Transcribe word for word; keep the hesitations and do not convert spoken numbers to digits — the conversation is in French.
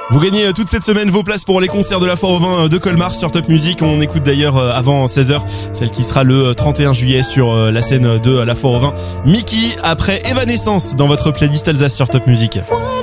Vous gagnez toute cette semaine vos places pour les concerts de la Foire au Vin de Colmar sur Top Music. On écoute d'ailleurs avant seize heures celle qui sera le trente et un juillet sur la scène de la Foire au Vin. Mickey après Evanescence dans votre playlist Alsace sur Top Music.